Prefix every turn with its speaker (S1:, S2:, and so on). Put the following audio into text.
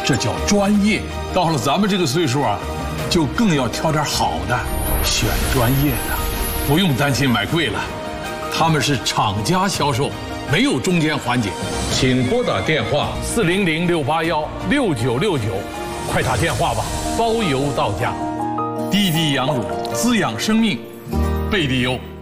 S1: 这叫专业。到了咱们这个岁数啊，就更要挑点好的，选专业的，不用担心买贵了。他们是厂家销售，没有中间环节。请拨打电话400-681-6969，快打电话吧，包邮到家。滴滴羊乳滋养生命，贝蒂优。